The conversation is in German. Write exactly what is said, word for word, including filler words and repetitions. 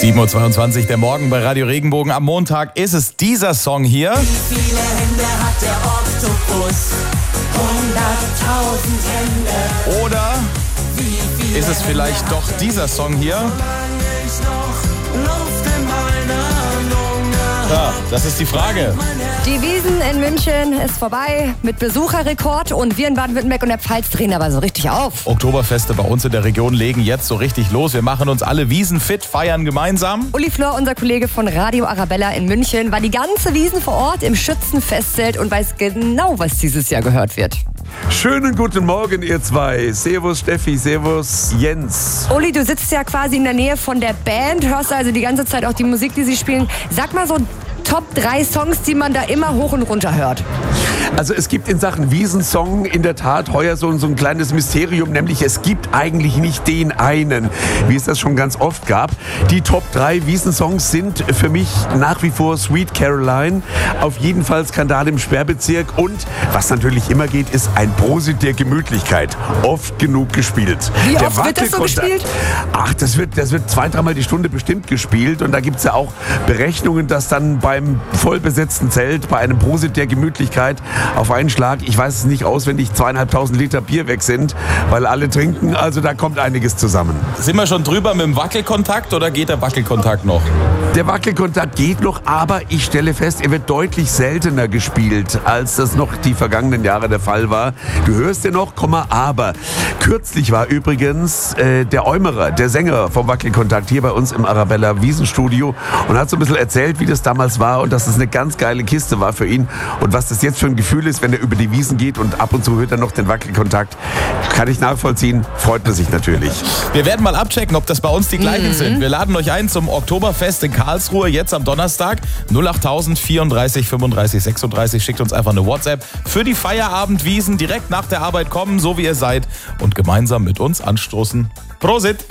sieben Uhr zweiundzwanzig, der Morgen bei Radio Regenbogen. Am Montag ist es dieser Song hier. Wie viele Hände hat der Oktopus? hunderttausend Hände. Oder Wie viele ist es vielleicht doch dieser Song hier? Solange ich noch Luft in meiner Lunge Ja, hab, das ist die Frage. mein Herz Die Wiesn in München ist vorbei mit Besucherrekord und wir in Baden-Württemberg und der Pfalz drehen aber so richtig auf. Oktoberfeste bei uns in der Region legen jetzt so richtig los. Wir machen uns alle Wiesn fit, feiern gemeinsam. Uli Flor, unser Kollege von Radio Arabella in München, war die ganze Wiesn vor Ort im Schützenfestzelt und weiß genau, was dieses Jahr gehört wird. Schönen guten Morgen, ihr zwei. Servus Steffi, servus Jens. Uli, du sitzt ja quasi in der Nähe von der Band, hörst also die ganze Zeit auch die Musik, die sie spielen. Sag mal so Top drei Songs, die man da immer hoch und runter hört. Also es gibt in Sachen Wiesensong in der Tat heuer so, so ein kleines Mysterium, nämlich es gibt eigentlich nicht den einen, wie es das schon ganz oft gab. Die Top drei Wiesensongs sind für mich nach wie vor Sweet Caroline, auf jeden Fall Skandal im Sperrbezirk und, was natürlich immer geht, ist ein Prosit der Gemütlichkeit. Oft genug gespielt. Wie Der oft wird das so Wackelkontakt- gespielt? Ach, das wird, das wird zwei, dreimal die Stunde bestimmt gespielt und da gibt es ja auch Berechnungen, dass dann beim vollbesetzten Zelt, bei einem Prosit der Gemütlichkeit auf einen Schlag, ich weiß es nicht auswendig, zweieinhalbtausend Liter Bier weg sind, weil alle trinken, also da kommt einiges zusammen. Sind wir schon drüber mit dem Wackelkontakt oder geht der Wackelkontakt noch? Der Wackelkontakt geht noch, aber ich stelle fest, er wird deutlich seltener gespielt, als das noch die vergangenen Jahre der Fall war. Du hörst ja noch, Komma, aber. Kürzlich war übrigens äh, der Eumerer, der Sänger vom Wackelkontakt, hier bei uns im Arabella Wiesenstudio und hat so ein bisschen erzählt, wie das damals war und dass es eine ganz geile Kiste war für ihn und was das jetzt für ein Gefühl ist, wenn er über die Wiesen geht und ab und zu hört er noch den Wackelkontakt. Kann ich nachvollziehen, freut man sich natürlich. Wir werden mal abchecken, ob das bei uns die gleichen Mhm. sind. Wir laden euch ein zum Oktoberfest in Karlsruhe, jetzt am Donnerstag. null achttausend vierunddreißig fünfunddreißig sechsunddreißig. Schickt uns einfach eine WhatsApp für die Feierabendwiesen. Direkt nach der Arbeit kommen, so wie ihr seid. Und gemeinsam mit uns anstoßen. Prosit!